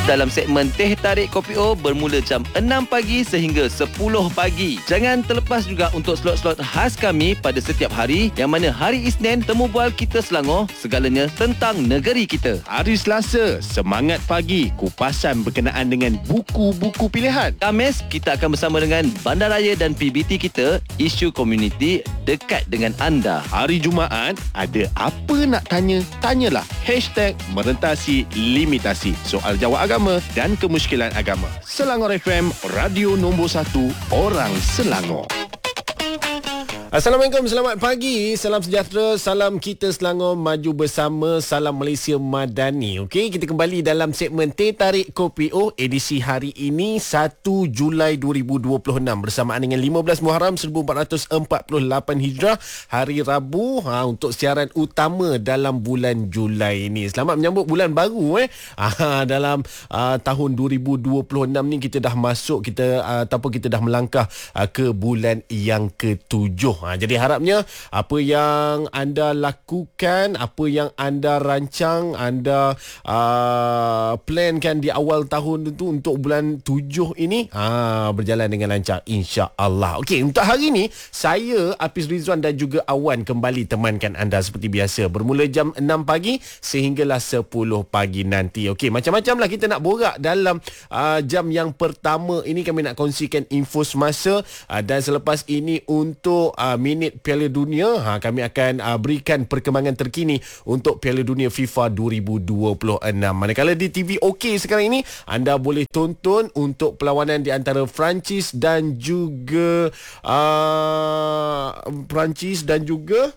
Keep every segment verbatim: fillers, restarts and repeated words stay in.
dalam segmen Teh Tarik Kopi O bermula jam enam pagi sehingga sepuluh pagi. Jangan terlepas juga untuk slot-slot khas kami pada setiap hari, yang mana hari Isnin Temu Bual Kita Selangor, segalanya tentang negeri kita. Hari Selasa, Semangat Pagi, kupasan berkenaan dengan buku-buku pilihan. Khamis, kita akan bersama dengan Bandaraya dan P B T kita, isu komuniti dekat dengan anda. Hari Jumaat, ada apa nak tanya? Tanyalah. Hashtag merentasi limitasi. Soal jawab agama dan kemusykilan agama. Selangor F M, radio nombor satu, orang Selangor. Assalamualaikum, selamat pagi, salam sejahtera, salam kita Selangor maju bersama, salam Malaysia Madani. Okey, kita kembali dalam segmen Teh Tarik Kopi O edisi hari ini satu Julai dua ribu dua puluh enam bersamaan dengan lima belas Muharram seribu empat ratus empat puluh lapan Hijrah, hari Rabu, ha, untuk siaran utama dalam bulan Julai ini. Selamat menyambut bulan baru eh. Ha, dalam uh, tahun dua ribu dua puluh enam ni kita dah masuk, kita uh, ataupun kita dah melangkah uh, ke bulan yang ketujuh. Ha, jadi harapnya apa yang anda lakukan, apa yang anda rancang, anda uh, plankan di awal tahun itu untuk bulan tujuh ini ha, berjalan dengan lancar, insya-Allah. Okey, untuk hari ini saya Hafiz Rizwan dan juga Awan kembali temankan anda seperti biasa bermula jam enam pagi sehinggalah sepuluh pagi nanti. Okey, macam-macam lah kita nak borak dalam uh, jam yang pertama ini. Kami nak kongsikan info semasa uh, dan selepas ini untuk uh, minit Piala Dunia, ha, kami akan uh, berikan perkembangan terkini untuk Piala Dunia FIFA dua ribu dua puluh enam. Manakala di T V OK sekarang ini anda boleh tonton untuk perlawanan di antara Perancis dan juga uh, Perancis dan juga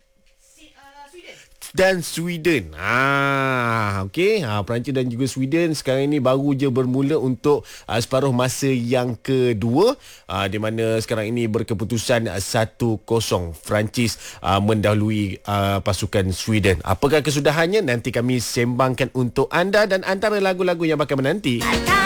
dan Sweden. Ah, okey. Ha, Perancis dan juga Sweden sekarang ini baru je bermula untuk uh, separuh masa yang kedua, uh, di mana sekarang ini berkeputusan uh, satu kosong Perancis uh, mendahului uh, pasukan Sweden. Apakah kesudahannya? Nanti kami sembangkan untuk anda, dan antara lagu-lagu yang bakal menanti.